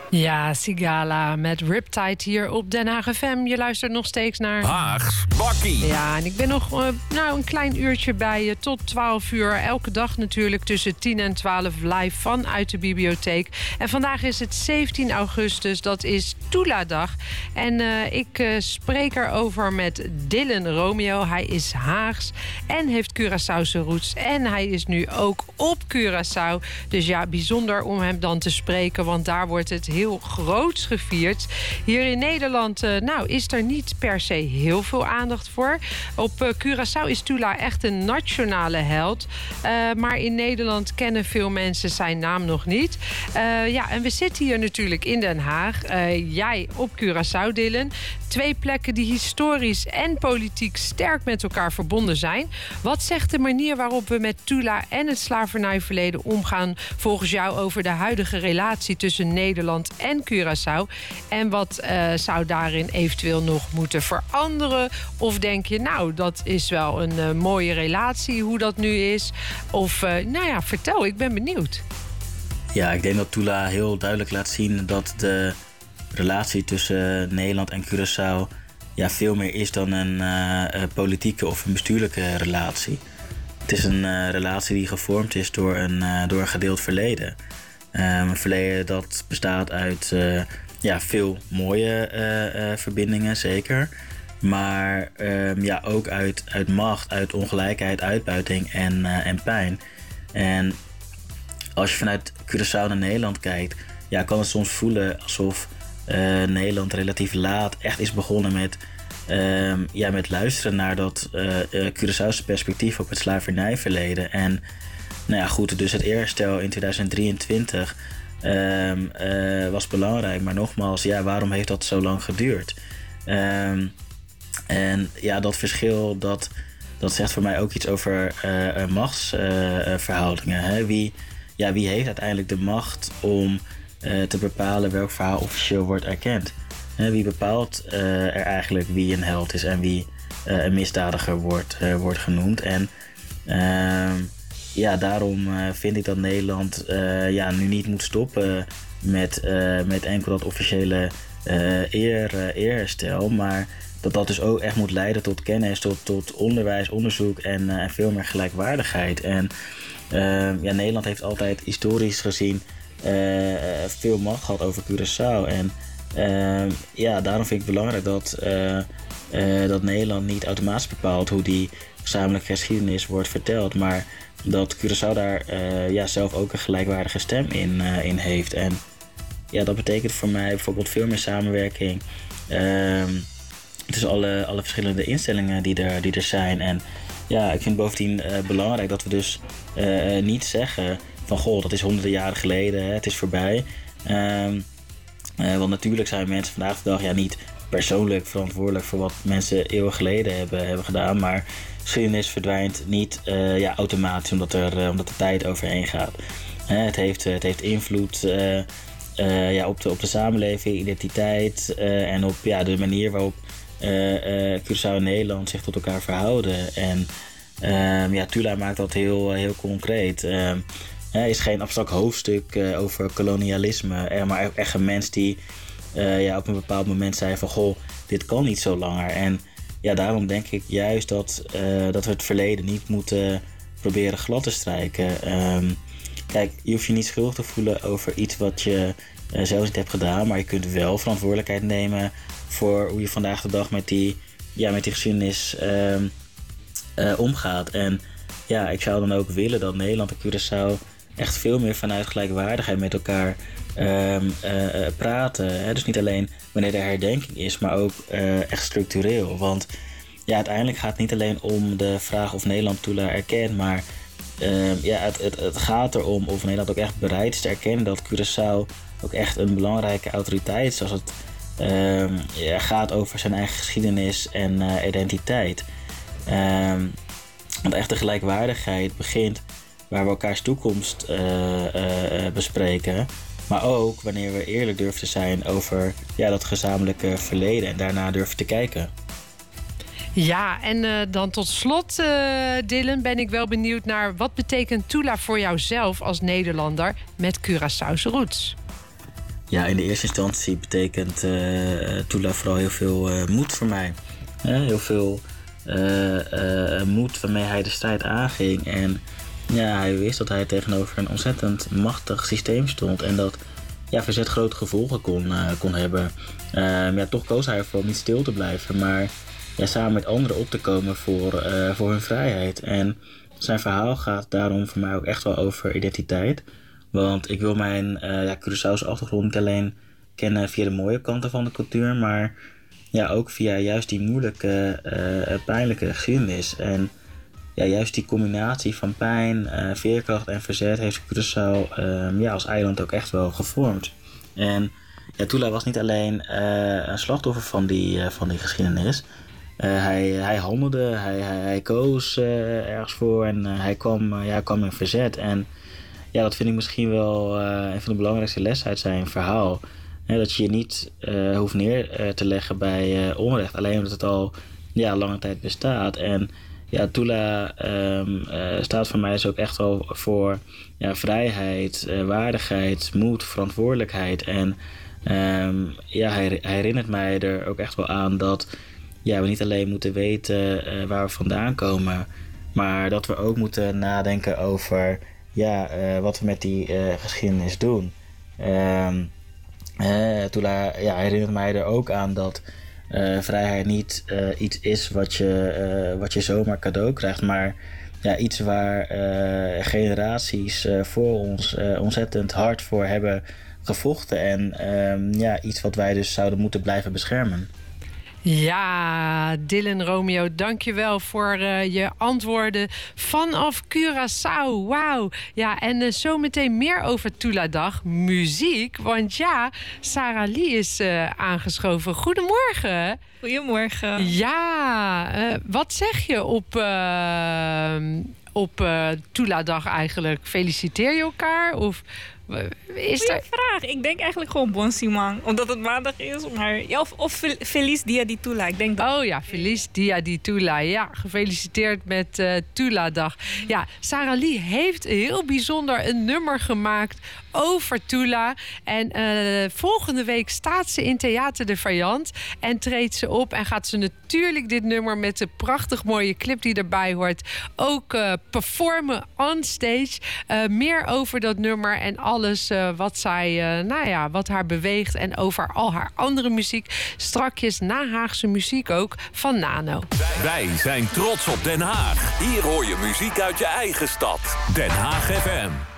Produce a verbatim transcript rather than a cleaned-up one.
Ja, Sigala met Riptide hier op Den Haag F M. Je luistert nog steeds naar Haags Bakkie. Ja, en ik ben nog uh, nou, een klein uurtje bij je tot twaalf uur. Elke dag natuurlijk tussen tien en twaalf live vanuit de bibliotheek. En vandaag is het zeventien augustus, dat is Tula-dag. En uh, ik uh, spreek erover met Dylan Romeo. Hij is Haags en heeft Curaçaose roots. En hij is nu ook op Curaçao. Dus ja, bijzonder om hem dan te spreken, want daar wordt het heel groots gevierd. Hier in Nederland uh, nou, is er niet per se heel veel aandacht voor. Op uh, Curaçao is Tula echt een nationale held. Uh, maar in Nederland kennen veel mensen zijn naam nog niet. Uh, ja, en we zitten hier natuurlijk in Den Haag. Uh, jij op Curaçao, Dylan. Twee plekken die historisch en politiek sterk met elkaar verbonden zijn. Wat zegt de manier waarop we met Tula en het slavernijverleden omgaan volgens jou over de huidige relatie tussen Nederland en Curaçao? En wat uh, zou daarin eventueel nog moeten veranderen? Of denk je, nou, dat is wel een uh, mooie relatie, hoe dat nu is? Of, uh, nou ja, vertel, ik ben benieuwd. Ja, ik denk dat Tula heel duidelijk laat zien dat de relatie tussen Nederland en Curaçao ja, veel meer is dan een uh, politieke of een bestuurlijke relatie. Het is een uh, relatie die gevormd is door een, uh, door een gedeeld verleden. Um, een verleden dat bestaat uit uh, ja, veel mooie uh, uh, verbindingen, zeker. Maar um, ja, ook uit, uit macht, uit ongelijkheid, uitbuiting en, uh, en pijn. En als je vanuit Curaçao naar Nederland kijkt, ja, kan het soms voelen alsof uh, Nederland relatief laat echt is begonnen met, um, ja, met luisteren naar dat uh, uh, Curaçaose perspectief op het slavernijverleden. En nou ja, goed, dus het eerherstel in tweeduizend drieëntwintig um, uh, was belangrijk. Maar nogmaals, ja, waarom heeft dat zo lang geduurd? Um, en ja, dat verschil, dat, dat zegt voor mij ook iets over uh, machtsverhoudingen. Uh, wie, ja, wie heeft uiteindelijk de macht om uh, te bepalen welk verhaal officieel wordt erkend? Uh, wie bepaalt uh, er eigenlijk wie een held is en wie uh, een misdadiger wordt, uh, wordt genoemd? En Uh, Ja, daarom uh, vind ik dat Nederland uh, ja, nu niet moet stoppen met, uh, met enkel dat officiële uh, eer, uh, eerherstel. Maar dat dat dus ook echt moet leiden tot kennis, tot, tot onderwijs, onderzoek en, uh, en veel meer gelijkwaardigheid. En uh, ja, Nederland heeft altijd historisch gezien uh, veel macht gehad over Curaçao. En uh, ja, daarom vind ik het belangrijk dat, uh, uh, dat Nederland niet automatisch bepaalt hoe die gezamenlijke geschiedenis wordt verteld, maar dat Curaçao daar uh, ja, zelf ook een gelijkwaardige stem in, uh, in heeft. En ja, dat betekent voor mij bijvoorbeeld veel meer samenwerking uh, tussen alle, alle verschillende instellingen die er, die er zijn. En ja, ik vind het bovendien uh, belangrijk dat we dus uh, niet zeggen van goh, dat is honderden jaren geleden, hè, het is voorbij. Uh, uh, want natuurlijk zijn mensen vandaag de dag ja, niet persoonlijk verantwoordelijk voor wat mensen eeuwen geleden hebben, hebben gedaan, maar geschiedenis verdwijnt niet uh, ja, automatisch omdat er, uh, omdat de tijd overheen gaat. Uh, het, heeft, uh, het heeft invloed uh, uh, ja, op, de, op de samenleving, identiteit uh, en op ja, de manier waarop uh, uh, Curaçao en Nederland zich tot elkaar verhouden. En uh, ja, Tula maakt dat heel, heel concreet. Uh, er is geen abstract hoofdstuk uh, over kolonialisme, uh, maar echt een mens die uh, ja, op een bepaald moment zei van goh, dit kan niet zo langer. En ja, daarom denk ik juist dat, uh, dat we het verleden niet moeten proberen glad te strijken. Um, kijk, je hoeft je niet schuldig te voelen over iets wat je uh, zelf niet hebt gedaan, maar je kunt wel verantwoordelijkheid nemen voor hoe je vandaag de dag met die, ja, met die geschiedenis um, uh, omgaat. En ja, ik zou dan ook willen dat Nederland en Curaçao echt veel meer vanuit gelijkwaardigheid met elkaar um, uh, praten. Hè? Dus niet alleen wanneer er herdenking is, maar ook uh, echt structureel. Want ja, uiteindelijk gaat het niet alleen om de vraag of Nederland Tula erkent, maar uh, ja, het, het, het gaat erom of Nederland ook echt bereid is te erkennen dat Curaçao ook echt een belangrijke autoriteit is als het uh, ja, gaat over zijn eigen geschiedenis en uh, identiteit. Uh, want echte gelijkwaardigheid begint waar we elkaars toekomst uh, uh, bespreken. Maar ook wanneer we eerlijk durven te zijn over ja, dat gezamenlijke verleden en daarna durven te kijken. Ja, en uh, dan tot slot, uh, Dylan, ben ik wel benieuwd naar wat betekent Tula voor jouzelf als Nederlander met Curaçaose roots? ja, in de eerste instantie betekent uh, Tula vooral heel veel uh, moed voor mij. Uh, heel veel uh, uh, moed waarmee hij de strijd aanging. En ja, hij wist dat hij tegenover een ontzettend machtig systeem stond. En dat ja, verzet grote gevolgen kon, uh, kon hebben. Uh, ja, toch koos hij ervoor om niet stil te blijven. Maar ja, samen met anderen op te komen voor, uh, voor hun vrijheid. En zijn verhaal gaat daarom voor mij ook echt wel over identiteit. Want ik wil mijn uh, ja, Curaçaose achtergrond niet alleen kennen via de mooie kanten van de cultuur, maar ja, ook via juist die moeilijke, uh, pijnlijke geschiedenis. En ja, juist die combinatie van pijn, uh, veerkracht en verzet heeft Curaçao uh, ja, als eiland ook echt wel gevormd. En ja, Tula was niet alleen uh, een slachtoffer van die, uh, van die geschiedenis. Uh, hij, hij handelde, hij, hij, hij koos uh, ergens voor en uh, hij kwam, uh, ja, kwam in verzet. En ja, dat vind ik misschien wel uh, een van de belangrijkste lessen uit zijn verhaal. He, dat je je niet uh, hoeft neer uh, te leggen bij uh, onrecht, alleen omdat het al ja, lange tijd bestaat. En ja, Tula um, uh, staat voor mij dus ook echt wel voor ja, vrijheid, uh, waardigheid, moed, verantwoordelijkheid. En um, ja, hij, hij herinnert mij er ook echt wel aan dat ja, we niet alleen moeten weten uh, waar we vandaan komen, maar dat we ook moeten nadenken over ja, uh, wat we met die uh, geschiedenis doen. Um, uh, Tula ja, herinnert mij er ook aan dat uh, vrijheid niet uh, iets is wat je, uh, wat je zomaar cadeau krijgt, maar ja, iets waar uh, generaties uh, voor ons uh, ontzettend hard voor hebben gevochten. En um, ja, iets wat wij dus zouden moeten blijven beschermen. Ja, Dylan Romeo, dankjewel voor uh, je antwoorden vanaf Curaçao. Wauw. Ja, en uh, zometeen meer over Tula-dag, muziek. Want ja, Sarah Lee is uh, aangeschoven. Goedemorgen. Goedemorgen. Ja, uh, wat zeg je op, uh, op uh, Tula-dag eigenlijk? Feliciteer je elkaar? Of is Goeie er... vraag. Ik denk eigenlijk gewoon Bon Simang, omdat het maandag is. Maar ja, of, of Feliz Dia di Tula. Ik denk dat... Oh ja, Feliz Dia di Tula. Ja, gefeliciteerd met uh, Tula-dag. Ja, Sarah Lee heeft heel bijzonder een nummer gemaakt over Tula. En uh, volgende week staat ze in Theater de Variant en treedt ze op en gaat ze natuurlijk dit nummer met de prachtig mooie clip die erbij hoort ook uh, performen on stage. Uh, meer over dat nummer en alles uh, wat zij, uh, nou ja, wat haar beweegt en over al haar andere muziek. Strakjes na Haagse muziek ook van Nano. Wij zijn trots op Den Haag. Hier hoor je muziek uit je eigen stad. Den Haag F M.